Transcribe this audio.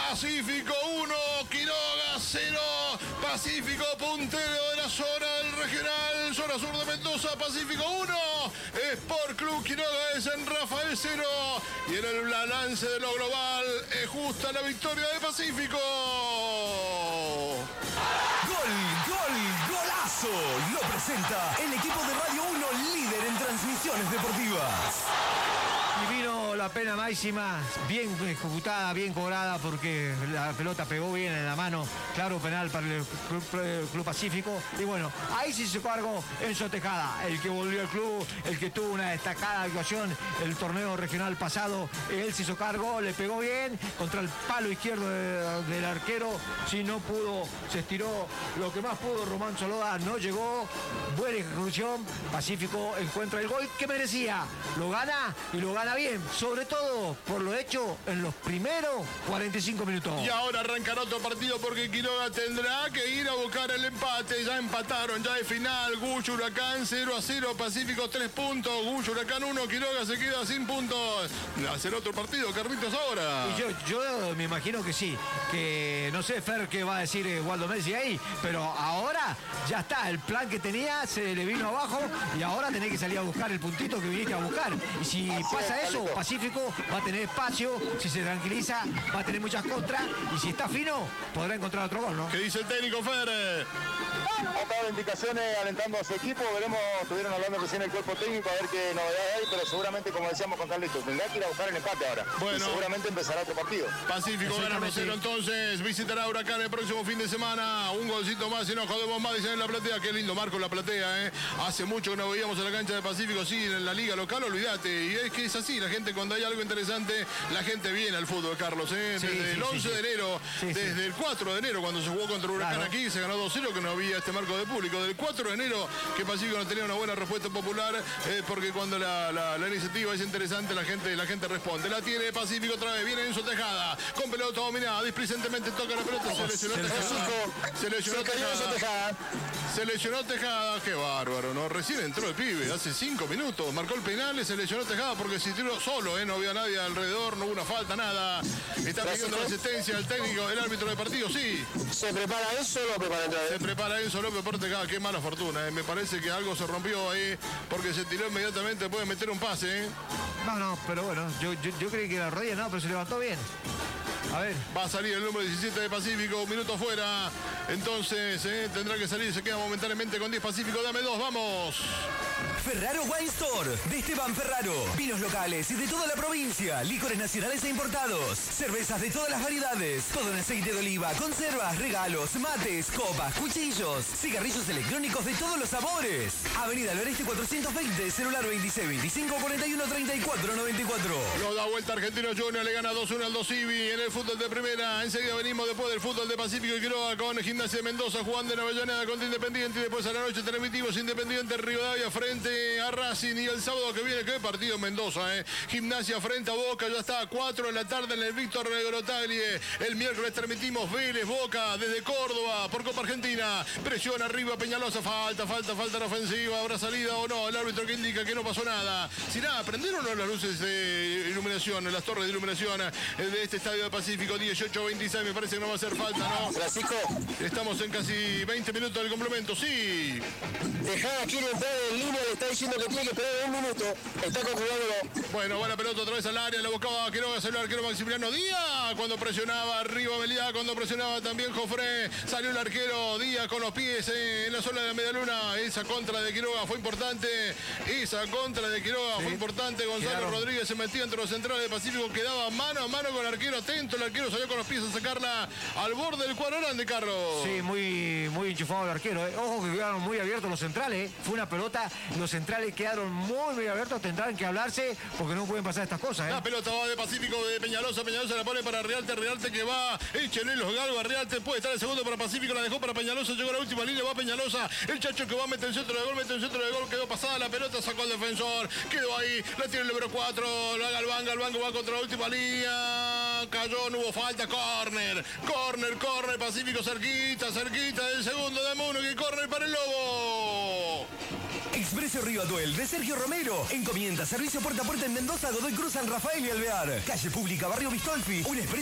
Pacífico 1, Quiroga 0. Pacífico puntero de la zona del regional, zona sur de Mendoza. Pacífico 1, Sport Club Quiroga de San Rafael 0. Y en el balance de lo global es justa la victoria de Pacífico. ¡Golazo! Lo presenta el equipo de Radio 1, líder en transmisiones deportivas. Y vino la pena máxima, bien ejecutada, bien cobrada, porque la pelota pegó bien en la mano. Claro, penal para el Club Pacífico. Y bueno, ahí sí se cargó Enzo Tejada, el que volvió al club, el que tuvo una destacada actuación el torneo regional pasado. Él se hizo cargo, le pegó bien contra el palo izquierdo del arquero. Si no pudo, se estiró lo que más pudo. Román Soloda no llegó. Buena ejecución. Pacífico encuentra el gol que merecía. Lo gana y lo gana bien, sobre todo por lo hecho en los primeros 45 minutos. Y ahora arrancará otro partido porque Quiroga tendrá que ir a buscar el empate. Ya empataron, ya es final. Guyo Huracán 0-0, Pacífico 3 puntos. Guyo Huracán 1, Quiroga se queda sin puntos. ¿Hacer otro partido, Carlitos, ahora? Y yo me imagino que sí. Que no sé, Fer, qué va a decir Waldo Messi ahí, pero ahora ya está. El plan que tenía se le vino abajo y ahora tenés que salir a buscar el puntito que viniste a buscar. Y si pasa eso, Pacífico va a tener espacio. Si se tranquiliza, va a tener muchas contras. Y si está fino, podrá encontrar otro gol, ¿no? ¿Qué dice el técnico, Fer? Ha dado indicaciones alentando a su equipo. Veremos, estuvieron hablando recién el cuerpo técnico a ver qué novedades hay, pero seguramente, como decíamos con Carlitos, tendrá que ir a buscar el empate ahora. Bueno, y seguramente empezará otro partido. Pacífico gana 1-0, entonces visitará Huracán el próximo fin de semana. Un golcito más y no jodemos más, dicen en la platea. Qué lindo marco en la platea, ¿eh? Hace mucho que no veíamos en la cancha de Pacífico, sí, en la liga local, olvídate. Y es que es así, la gente cuando hay algo interesante, la gente viene al fútbol, Carlos, ¿eh? Desde el 11 de enero, desde el 4 de enero, cuando se jugó contra Huracán aquí, se ganó 2-0, que no había este marco de público. Del 4 de enero, que Pacífico no tenía una buena respuesta popular, porque cuando la iniciativa es interesante, la gente responde. La tiene Pacífico otra vez, viene Enzo Tejada, con pelota dominada, displicentemente toca la pelota, se lesionó Tejada. Se lesionó Tejada, qué bárbaro, ¿no? Recién entró el pibe, hace 5 minutos, marcó el penal y se lesionó Tejada porque se tiró solo, no había nadie alrededor, no hubo una falta, nada. Está pidiendo la asistencia al técnico, el árbitro del partido, sí. ¿Se prepara Enzo López para entrar? Se prepara Enzo López por Tejada, qué mala fortuna, Me parece que algo se rompió ahí porque se tiró inmediatamente, puede meter un pase, No, pero bueno, yo creí que la rodilla no, pero se levantó bien. A ver. Va a salir el número 17 de Pacífico, un minuto fuera. Entonces tendrá que salir, se queda momentáneamente con 10 Pacífico. Dame 2, vamos. Ferraro Wine Store, de Esteban Ferraro. Vinos locales y de toda la provincia. Licores nacionales e importados. Cervezas de todas las variedades. Todo en aceite de oliva, conservas, regalos, mates, copas, cuchillos. Cigarrillos electrónicos de todos los sabores. Avenida Loreste 420, celular 26 25 41 34 94. Lo da vuelta Argentino Junior, le gana 2-1 al 2 Ibi en el fútbol de primera. Enseguida venimos después del fútbol de Pacífico y Quiroga con Gimnasia de Mendoza jugando en Avellaneda contra Independiente. Y después a la noche transmitimos Independiente Rivadavia frente a Racing. Y el sábado que viene, qué partido en Mendoza, Gimnasia frente a Boca, ya está a 4 de la tarde en el Víctor Grotaglie. El miércoles transmitimos Vélez Boca desde Córdoba por Copa Argentina. Presión arriba Peñalosa, falta en ofensiva. ¿Habrá salida o no? El árbitro que indica que no pasó nada. Si nada, ¿prendieron o no las luces de iluminación, las torres de iluminación de este estadio de Pacífico? 18-26, me parece que no va a hacer falta, ¿no? Francisco, Estamos en casi 20 minutos del complemento, sí. Tejada quiere entrar en línea, le está diciendo que tiene que esperar 1 minuto. Está conjugándolo. Bueno, va la pelota otra vez al área, la buscaba Quiroga, salió el arquero Maximiliano Díaz, cuando presionaba arriba Meliá, cuando presionaba también Jofré, salió el arquero Díaz con los pies en la zona de la medialuna. Esa contra de Quiroga fue importante, fue importante. Gonzalo Rodríguez se metía entre los centrales de Pacífico, quedaba mano a mano con el arquero, atento, el arquero salió con los pies a sacarla al borde del cuadro grande, Carlos. Sí, muy enchufado el arquero, Ojo que quedaron muy abiertos los centrales, Fue una pelota, los centrales quedaron muy abiertos, tendrán que hablarse porque no pueden pasar estas cosas, La pelota va de Pacífico, de Peñalosa la pone para Rialte que va, échenle los galgos a Rialte, puede estar el segundo para Pacífico, la dejó para Peñalosa, llegó a la última línea, va Peñalosa, el Chacho que va, mete el centro de gol, quedó pasada la pelota, sacó al defensor, quedó ahí, la tiene el número 4, la Galván va contra la última línea, cayó, no hubo falta, córner, Pacífico cerquita del segundo de Muno, que córner para el Lobo. Expreso Río Atuel de Sergio Romero. Encomienda servicio puerta a puerta en Mendoza, Godoy Cruz, San Rafael y Alvear. Calle Pública, Barrio Bistolfi. Un expreso